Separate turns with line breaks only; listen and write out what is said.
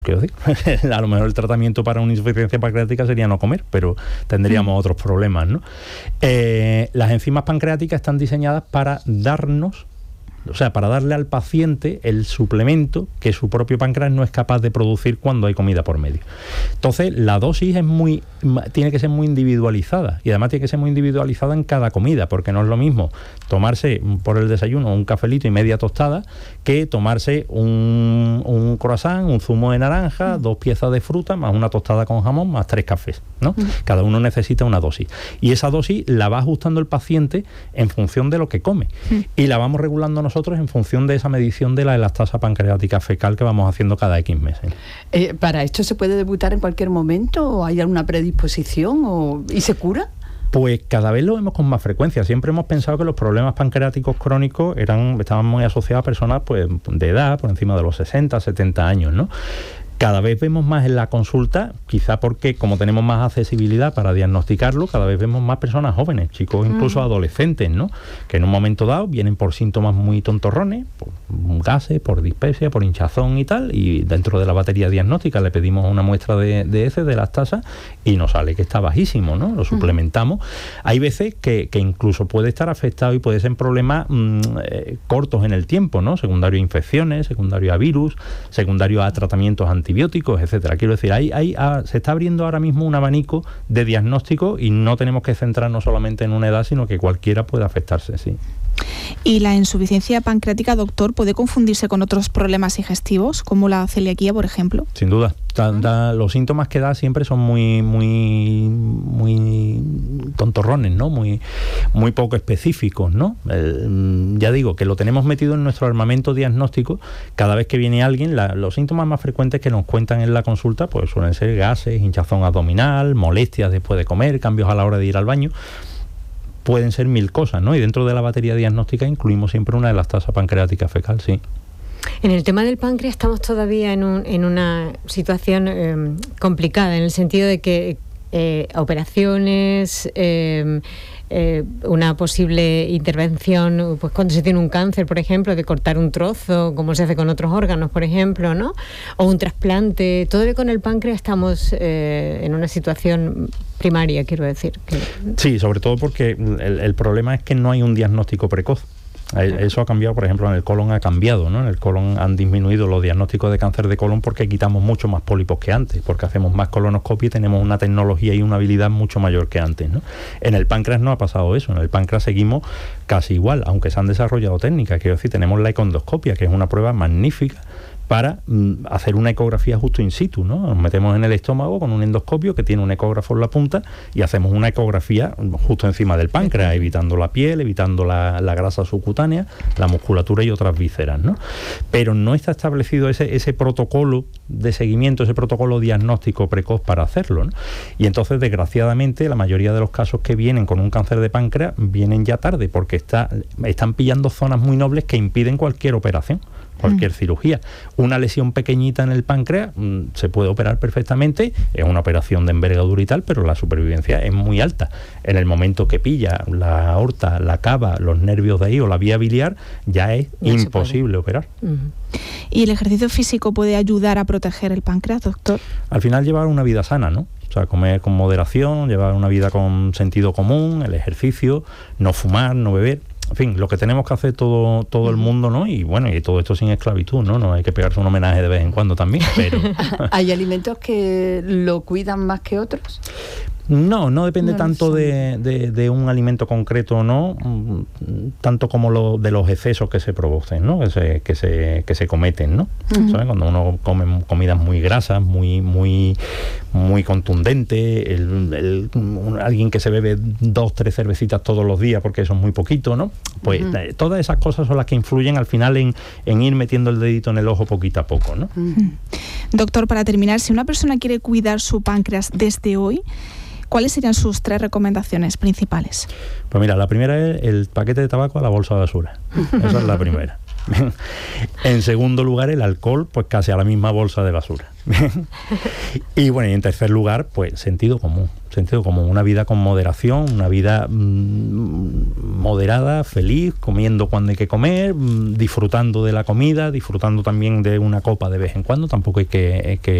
Quiero decir, a lo mejor el tratamiento para una insuficiencia pancreática sería no comer, pero tendríamos otros problemas, ¿no? Las enzimas pancreáticas están diseñadas para darnos, o sea, para darle al paciente el suplemento que su propio páncreas no es capaz de producir cuando hay comida por medio. Entonces, la dosis tiene que ser muy individualizada, y además tiene que ser muy individualizada en cada comida, porque no es lo mismo tomarse por el desayuno un cafelito y media tostada que tomarse un croissant, un zumo de naranja, 2 piezas de fruta, más una tostada con jamón, más 3 cafés, ¿no? Cada uno necesita una dosis. Y esa dosis la va ajustando el paciente en función de lo que come. Y la vamos regulando nosotros en función de esa medición de la elastasa pancreática fecal que vamos haciendo cada X meses.
¿Para esto se puede debutar en cualquier momento o hay alguna predisposición y se cura?
Pues cada vez lo vemos con más frecuencia. Siempre hemos pensado que los problemas pancreáticos crónicos estaban muy asociados a personas pues, de edad, por encima de los 60, 70 años, ¿no? Cada vez vemos más en la consulta, quizá porque como tenemos más accesibilidad para diagnosticarlo, cada vez vemos más personas jóvenes, chicos incluso adolescentes, ¿no? Que en un momento dado vienen por síntomas muy tontorrones, por gases, por dispepsia, por hinchazón y tal, y dentro de la batería diagnóstica le pedimos una muestra de heces, de lactasa, y nos sale que está bajísimo, ¿no? Lo suplementamos. Hay veces que incluso puede estar afectado y puede ser problemas cortos en el tiempo, ¿no? Secundario a infecciones, secundario a virus, secundario a tratamientos antibióticos, etcétera. Quiero decir, se está abriendo ahora mismo un abanico de diagnóstico y no tenemos que centrarnos solamente en una edad, sino que cualquiera puede afectarse, sí.
¿Y la insuficiencia pancreática, doctor, puede confundirse con otros problemas digestivos, como la celiaquía, por ejemplo?
Sin duda. Los síntomas que da siempre son muy tontorrones, ¿no? Muy poco específicos, ¿no? Ya digo, que lo tenemos metido en nuestro armamento diagnóstico. Cada vez que viene alguien, los síntomas más frecuentes que nos cuentan en la consulta pues suelen ser gases, hinchazón abdominal, molestias después de comer, cambios a la hora de ir al baño. Pueden ser 1000 cosas, ¿no? Y dentro de la batería diagnóstica incluimos siempre una elastasa pancreática fecal, sí.
En el tema del páncreas estamos todavía en una situación complicada, en el sentido de que operaciones, una posible intervención, pues cuando se tiene un cáncer, por ejemplo, de cortar un trozo, como se hace con otros órganos, por ejemplo, ¿no? O un trasplante. Todavía con el páncreas estamos en una situación primaria, quiero decir.
Sí, sobre todo porque el problema es que no hay un diagnóstico precoz. Eso ha cambiado, por ejemplo, en el colon ha cambiado, ¿no? En el colon han disminuido los diagnósticos de cáncer de colon porque quitamos mucho más pólipos que antes, porque hacemos más colonoscopia y tenemos una tecnología y una habilidad mucho mayor que antes, ¿no? En el páncreas no ha pasado eso, en el páncreas seguimos casi igual, aunque se han desarrollado técnicas. Quiero decir, tenemos la econdoscopia, que es una prueba magnífica para hacer una ecografía justo in situ, ¿no? Nos metemos en el estómago con un endoscopio que tiene un ecógrafo en la punta y hacemos una ecografía justo encima del páncreas, evitando la piel, evitando la grasa subcutánea, la musculatura y otras vísceras, ¿no? Pero no está establecido ese protocolo de seguimiento, ese protocolo diagnóstico precoz para hacerlo, ¿no? Y entonces, desgraciadamente, la mayoría de los casos que vienen con un cáncer de páncreas vienen ya tarde, porque están pillando zonas muy nobles que impiden cualquier operación, cualquier cirugía. Una lesión pequeñita en el páncreas se puede operar perfectamente, es una operación de envergadura y tal, pero la supervivencia es muy alta. En el momento que pilla la aorta, la cava, los nervios de ahí o la vía biliar, ya es imposible operar.
¿Y el ejercicio físico puede ayudar a proteger el páncreas, doctor?
Al final, llevar una vida sana, ¿no? O sea, comer con moderación, llevar una vida con sentido común, el ejercicio, no fumar, no beber. En fin, lo que tenemos que hacer todo el mundo, ¿no? Y bueno, y todo esto sin esclavitud, ¿no? No hay que pegarse un homenaje de vez en cuando también, pero...
¿Hay alimentos que lo cuidan más que otros?
No depende tanto de un alimento concreto o no, tanto como de los excesos que se producen, ¿no? Que se cometen, ¿no? ¿Sabes? Cuando uno come comidas muy grasas, muy contundente, alguien que se bebe 2-3 cervecitas todos los días porque eso es muy poquito, ¿no? Pues todas esas cosas son las que influyen al final en ir metiendo el dedito en el ojo poquito a poco, ¿no?
Doctor, para terminar, si una persona quiere cuidar su páncreas desde hoy, ¿cuáles serían sus 3 recomendaciones principales?
Pues mira, la primera es el paquete de tabaco a la bolsa de basura. Esa es la primera. En segundo lugar, el alcohol, pues casi a la misma bolsa de basura. Y bueno, y en tercer lugar, pues sentido común, una vida con moderación, una vida moderada, feliz, comiendo cuando hay que comer, disfrutando de la comida, disfrutando también de una copa de vez en cuando, tampoco hay que